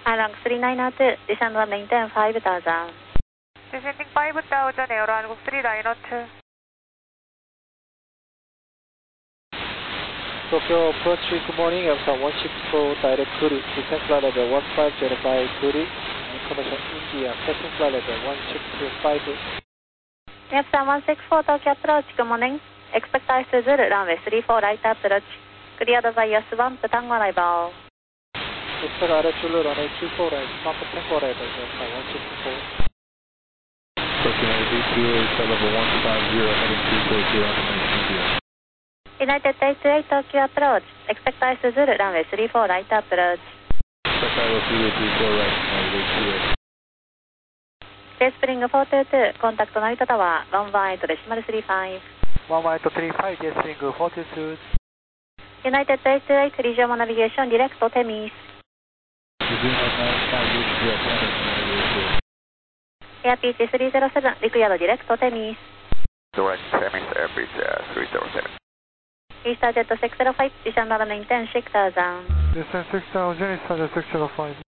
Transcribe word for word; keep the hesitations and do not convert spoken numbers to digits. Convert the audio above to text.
Airlines three nine zero two, descend one maintain five thousand. Descending five thousand, Airlines three nine zero two. Tokyo approach, good morning, Aircraft one six four direct Kuri, descent flight level one five zero five Kuri, information India, passing flight level one six five. Aircraft one six four Tokyo approach, good morning. Expect ice to Zulu, runway three four right approach. Cleared by Y A S one to Tango arrival. Expect R H Zulu, runway three four right, Mako Tango arrival, Aircraft one six four. Tokyo A D two eight, level one five zero, heading two four zero, India. United eight two eight Tokyo approach. Expect ice to Zulu, runway three four right approach. Expect I will zero three four right, United eight two eight. Stay Spring four two two, contact Narita Tower, one one eight decimal three five. one one eight three five, Stay Spring four two two. United eight two eight, regional navigation, direct to Temis. Air P C three zero seven, required direct to Temis. Direct Temis, Air P C three zero seven. Easter Jet six zero five, descend and maintain six thousand. Descend six thousand, Easter Jet six zero five.